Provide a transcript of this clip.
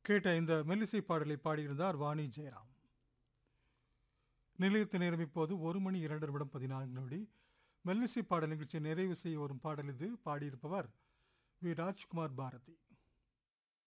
கேட்ட இந்த மெல்லிசை பாடலை பாடியிருந்தார் வாணி ஜெயராம். நிலையத்து நேரம் இப்போது 1:02:14 மெல்லிசை பாடல் நிகழ்ச்சி நிறைவு செய்ய வரும் பாடல் இது. பாடியிருப்பவர் வி. ராஜ்குமார் பாரதி.